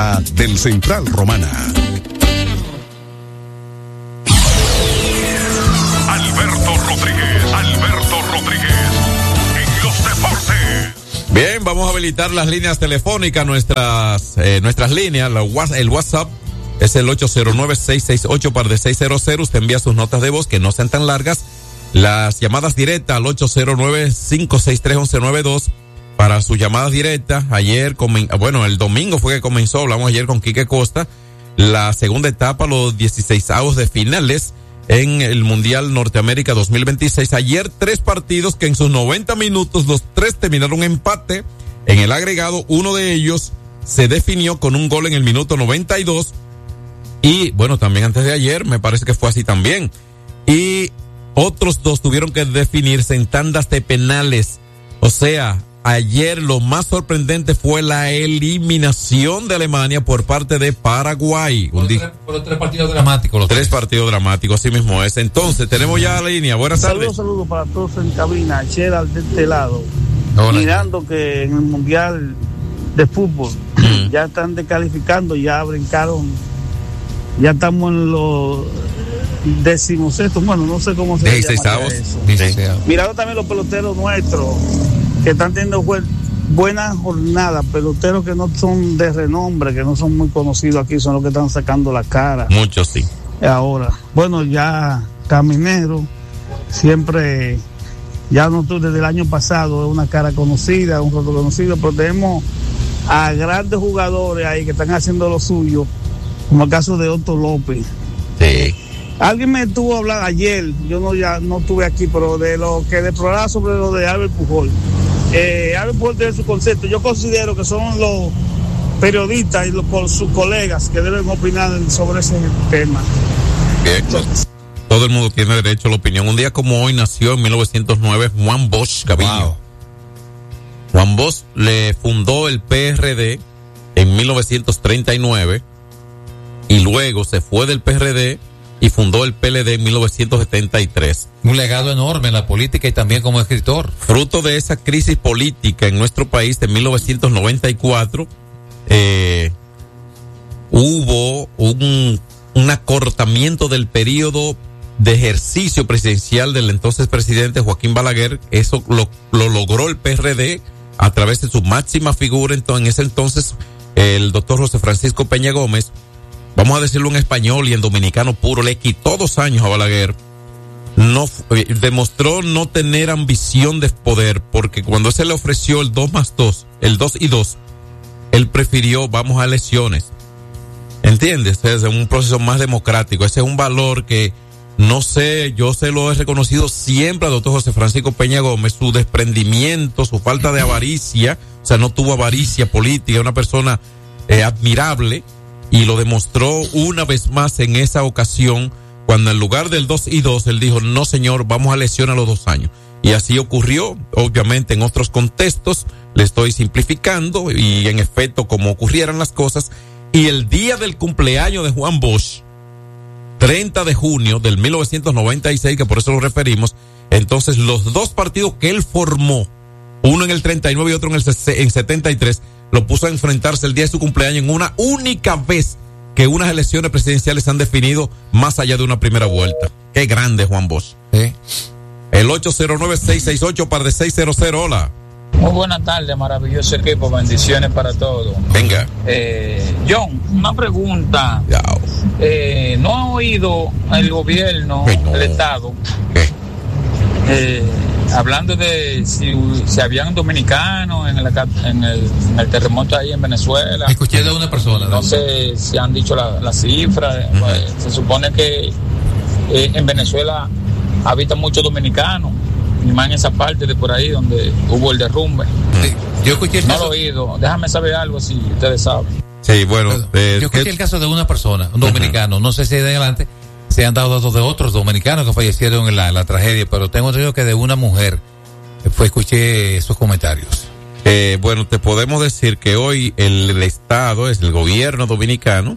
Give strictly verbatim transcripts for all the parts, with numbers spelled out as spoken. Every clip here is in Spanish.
del Central Romana. Alberto Rodríguez, Alberto Rodríguez, en los deportes. Bien, vamos a habilitar las líneas telefónicas, nuestras eh, nuestras líneas, la, el WhatsApp es el ocho cero nueve, seis seis ocho, par de seis cero cero. Usted envía sus notas de voz que no sean tan largas. Las llamadas directas al ocho cero nueve, cinco seis tres, once noventa y dos para sus llamadas directas. Ayer, bueno, el domingo fue que comenzó, hablamos ayer con Quique Costa, la segunda etapa, los dieciseisavos de finales en el Mundial Norteamérica dos mil veintiséis. Ayer tres partidos que en sus noventa minutos los tres terminaron empate. En el agregado, uno de ellos se definió con un gol en el minuto noventa y dos. Y bueno, también antes de ayer me parece que fue así también. Y otros dos tuvieron que definirse en tandas de penales. O sea, ayer lo más sorprendente fue la eliminación de Alemania por parte de Paraguay. Fueron di- tres, fueron tres partidos dramáticos. Los tres tres partidos dramáticos, así mismo es. Entonces, tenemos ya la línea. Buenas tardes. Saludos, saludos para todos en cabina. Chela de este lado. Hola. Mirando que en el Mundial de Fútbol Mm. ya están descalificando, ya brincaron, ya estamos en los decimosextos, bueno, no sé cómo se llama dieciseisavos. eso. dieciseisavos. Mirando también los peloteros nuestros que están teniendo buen- buenas jornadas, peloteros que no son de renombre, que no son muy conocidos aquí, son los que están sacando la cara. Muchos sí. Ahora, bueno, ya Caminero, siempre, ya no tú desde el año pasado, es una cara conocida, un rostro conocido, pero tenemos a grandes jugadores ahí que están haciendo lo suyo, como el caso de Otto López. Sí. Alguien me estuvo hablando ayer, yo no ya no estuve aquí, pero de lo que de programa sobre lo de Albert Pujol. Eh, Albert Pujol tiene su concepto. Yo considero que son los periodistas y los, por sus colegas que deben opinar sobre ese tema. Bien. Todo el mundo tiene derecho a la opinión. Un día como hoy nació en mil novecientos nueve Juan Bosch Gaviño. Wow. Juan Bosch le fundó el P R D en mil novecientos treinta y nueve y luego se fue del P R D y fundó el P L D en mil novecientos setenta y tres. Un legado enorme en la política y también como escritor. Fruto de esa crisis política en nuestro país de mil novecientos noventa y cuatro, eh, hubo un, un acortamiento del periodo de ejercicio presidencial del entonces presidente Joaquín Balaguer. Eso lo, lo logró el P R D a través de su máxima figura entonces, en ese entonces, el doctor José Francisco Peña Gómez. Vamos a decirlo en español y en dominicano puro, le quitó dos años a Balaguer. No, eh, demostró no tener ambición de poder, porque cuando se le ofreció el dos más dos, el dos y dos, él prefirió vamos a elecciones. ¿Entiendes? Es un proceso más democrático. Ese es un valor que no sé, yo se lo he reconocido siempre al doctor José Francisco Peña Gómez, su desprendimiento, su falta de avaricia, o sea, no tuvo avaricia política, una persona eh, admirable, y lo demostró una vez más en esa ocasión, cuando en lugar del dos y dos, él dijo, no señor, vamos a elecciones a los dos años. Y así ocurrió, obviamente en otros contextos, le estoy simplificando, y en efecto como ocurrieran las cosas, y el día del cumpleaños de Juan Bosch, treinta de junio del mil novecientos noventa y seis, que por eso lo referimos, entonces los dos partidos que él formó, uno en el treinta y nueve y otro en el en setenta y tres, lo puso a enfrentarse el día de su cumpleaños en una única vez que unas elecciones presidenciales han definido más allá de una primera vuelta. Qué grande Juan Bosch. Sí. El ocho cero nueve, seis seis ocho, par de seis cero cero, hola. Muy buenas tardes, maravilloso equipo, bendiciones para todos. Venga. Eh, John, una pregunta. Yao. Eh, ¿No ha oído el gobierno, ¿Qué no? el Estado, ¿Qué? eh, hablando de si, si habían dominicanos en el, en, el, en el terremoto ahí en Venezuela? Escuché de una persona. No ¿no? sé si han dicho la, la cifra. Uh-huh. Pues, se supone que eh, en Venezuela habitan muchos dominicanos, y más en esa parte de por ahí donde hubo el derrumbe. Sí. Yo escuché el No caso, lo he oído. Déjame saber algo si ustedes saben. Sí, bueno. Eh, yo escuché ¿qué? el caso de una persona, un dominicano. Uh-huh. No sé si de adelante se han dado datos de otros dominicanos que fallecieron en la, en la tragedia, pero tengo entendido que de una mujer fue, escuché esos comentarios. Eh, bueno, te podemos decir que hoy el, el Estado, es el gobierno dominicano,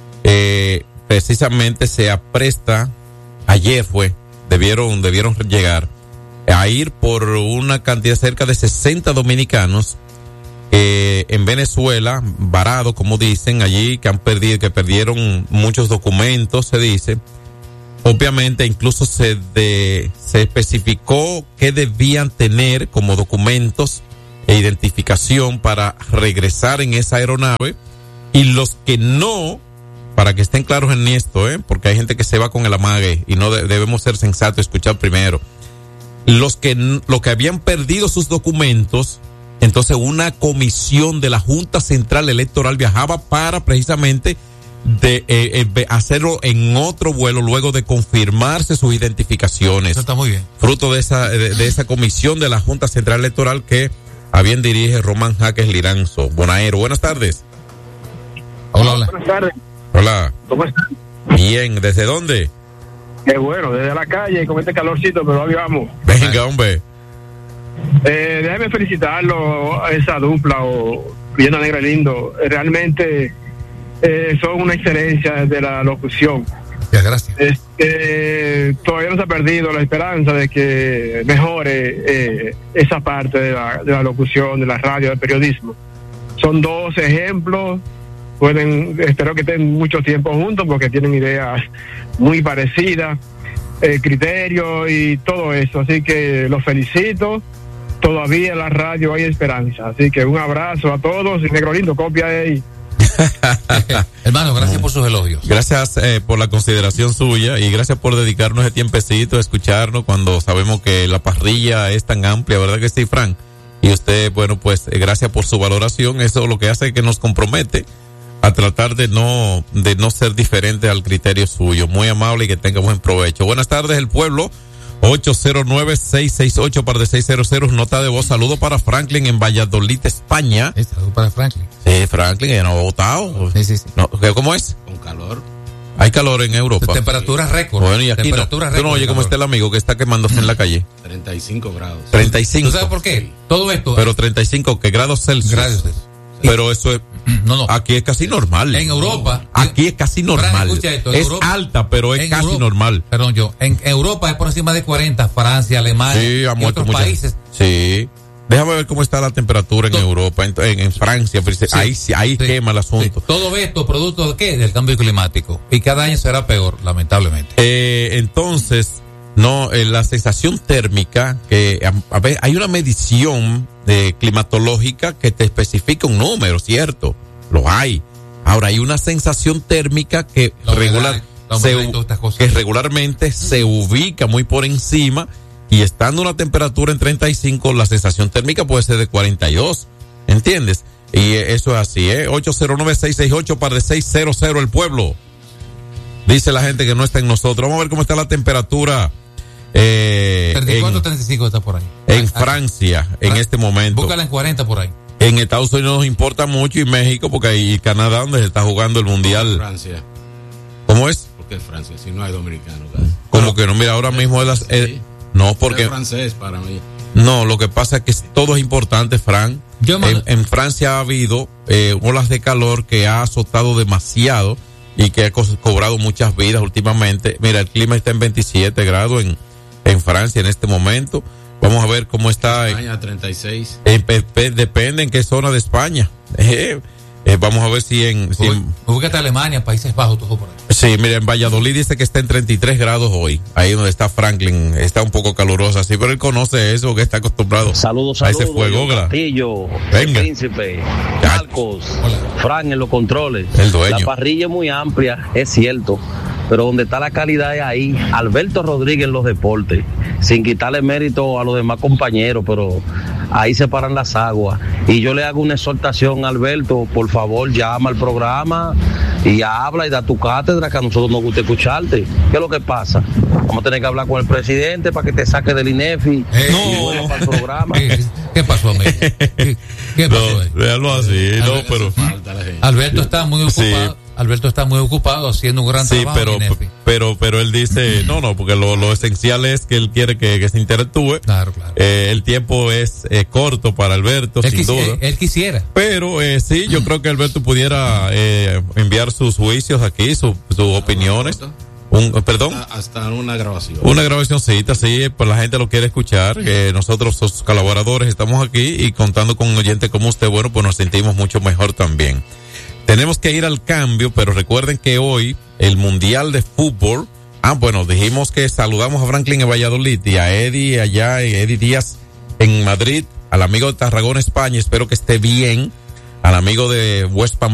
eh, precisamente se apresta, ayer fue, debieron, debieron llegar, a ir por una cantidad cerca de sesenta dominicanos, eh, eh, en Venezuela, varado, como dicen allí, que han perdido, que perdieron muchos documentos, se dice. Obviamente, incluso se de, se especificó qué debían tener como documentos e identificación para regresar en esa aeronave, y los que no, para que estén claros en esto, ¿eh? Porque hay gente que se va con el amague y no de, debemos ser sensatos, escuchar primero. Los que, los que habían perdido sus documentos, entonces una comisión de la Junta Central Electoral viajaba para precisamente de eh, eh, hacerlo en otro vuelo luego de confirmarse sus identificaciones. Eso está muy bien. Fruto de esa de, de esa comisión de la Junta Central Electoral que a bien dirige Román Jaques Liranzo. Bonaero, buenas tardes. Hola, hola. Buenas tardes. Hola. ¿Cómo están? Bien, ¿desde dónde? Qué bueno, desde la calle con este calorcito, pero ahí vamos. Venga, hombre. Eh, déjeme felicitarlo a esa dupla, o Villena Negra y Lindo. Realmente eh, son una excelencia de la locución. Ya, gracias. Este, todavía no se ha perdido la esperanza de que mejore eh, esa parte de la, de la locución, de la radio, del periodismo. Son dos ejemplos. Pueden, espero que estén mucho tiempo juntos porque tienen ideas muy parecidas, eh, criterio y todo eso. Así que los felicito. Todavía en la radio hay esperanza. Así que un abrazo a todos. Y Negro Lindo, copia ahí. Hermano, gracias por sus elogios. Gracias eh, por la consideración suya y gracias por dedicarnos ese tiempecito a escucharnos cuando sabemos que la parrilla es tan amplia, ¿verdad que sí, Frank? Y usted, bueno, pues eh, gracias por su valoración. Eso lo que hace es que nos compromete a tratar de no de no ser diferente al criterio suyo. Muy amable y que tenga buen provecho. Buenas tardes, el pueblo. ocho cero nueve, seis seis ocho, par de seis cero cero, nota de voz. Saludo para Franklin en Valladolid, España. Sí, saludo para Franklin. Sí, Franklin, ya no ha votado. Sí, sí, sí. No, ¿cómo es? Con calor. Hay calor en Europa. Temperatura récord. Bueno, y aquí no. Temperatura Tú no récord. oye cómo está el amigo que está quemándose en la calle. treinta y cinco grados. treinta y cinco. ¿Tú sabes por qué? Todo esto. Pero treinta y cinco, ¿qué grados Celsius? Gracias. Pero eso es, No, no. aquí es casi normal. En Europa. Aquí es casi normal. Fran, escucha esto, en es Europa- alta, pero es en casi Europa- normal. Perdón, yo. En Europa es por encima de cuarenta. Francia, Alemania. Sí, ha y muerto otros mucha países. Sí. Déjame ver cómo está la temperatura en To- Europa, en, en, en Francia. Sí, ahí sí, ahí sí, quema el asunto. sí. Todo esto producto de qué? Del cambio climático. Y cada año será peor, lamentablemente. Eh, entonces, no, eh, la sensación térmica, que a, a ver, hay una medición eh, climatológica que te especifica un número, ¿cierto? Lo hay. Ahora, hay una sensación térmica que, La humedad, regular, la se, humedad y todas estas cosas. que regularmente se ubica muy por encima, y estando una temperatura en treinta y cinco, la sensación térmica puede ser de cuarenta y dos. ¿Entiendes? Y eh, eso es así, ¿eh? ocho cero nueve, seis seis ocho, par de seis cero cero, el pueblo. Dice la gente que no está en nosotros. Vamos a ver cómo está la temperatura eh, treinta y cuatro, en, treinta y cinco está por ahí. en Ah, Francia en ah, este momento. Búscala en cuarenta por ahí. En Estados Unidos nos importa mucho, y México, porque ahí Canadá, donde se está jugando el mundial. Francia. ¿Cómo es? Porque es Francia, si no hay dominicanos. ¿verdad? Como que no, mira, ahora mismo es las, eh, Sí. no, porque Es francés para mí. no, lo que pasa es que todo es importante, Frank. Yo me- En, en Francia ha habido eh, olas de calor que ha azotado demasiado y que ha co- cobrado muchas vidas últimamente. Mira, el clima está en veintisiete grados en, en Francia en este momento. Vamos a ver cómo está. en- España treinta y seis. en- pe- pe- depende en qué zona de España. Eh, eh, vamos a ver si en, si en- Búscate Alemania, Países Bajos, todo por ahí. sí, mira, en Valladolid dice que está en treinta y tres grados hoy. Ahí donde está Franklin, está un poco calurosa, así, pero él conoce eso, que está acostumbrado Saludos, a saludos. ese fuego, John Castillo, Venga. el Príncipe, Ya. Marcos, Fran en los controles. El dueño. La parrilla es muy amplia, es cierto, pero donde está la calidad es ahí. Alberto Rodríguez en los deportes, sin quitarle mérito a los demás compañeros, pero ahí se paran las aguas. Y yo le hago una exhortación a Alberto, por favor, llama al programa y habla y da tu cátedra, que a nosotros nos gusta escucharte. ¿Qué es lo que pasa? Vamos a tener que hablar con el presidente para que te saque del INEFI Eh, y vuelva para el programa. ¿Qué, qué pasó, amigo? ¿Qué, qué pasó ahí? No, déjalo así, no, pero Falta la gente. Alberto está muy Sí. ocupado. Alberto está muy ocupado haciendo un gran sí, trabajo. pero en INEFI. pero pero él dice, no, no, porque lo, lo esencial es que él quiere que, que se interactúe. Claro, claro. Eh, el tiempo es eh, corto para Alberto, él, sin quisi- duda. él- él quisiera. Pero eh, sí, yo creo que Alberto pudiera eh, enviar sus juicios aquí, su- sus opiniones. Un, perdón. Hasta, hasta una grabación. Una grabacióncita, sí, pues la gente lo quiere escuchar, que nosotros, sus colaboradores, estamos aquí y contando con un oyente como usted, bueno, pues nos sentimos mucho mejor también. Tenemos que ir al cambio, pero recuerden que hoy el Mundial de Fútbol, ah, bueno, dijimos que saludamos a Franklin en Valladolid y a Eddie allá, Eddie Díaz en Madrid, al amigo de Tarragona, España, espero que esté bien, al amigo de West Palm